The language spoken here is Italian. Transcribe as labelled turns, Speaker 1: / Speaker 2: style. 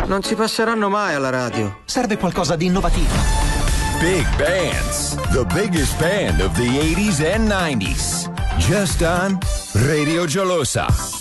Speaker 1: Non ci passeranno mai alla radio.
Speaker 2: Serve qualcosa di innovativo.
Speaker 3: Big Bands, the biggest band of the 80s and 90s. Just on Radio Gelosa.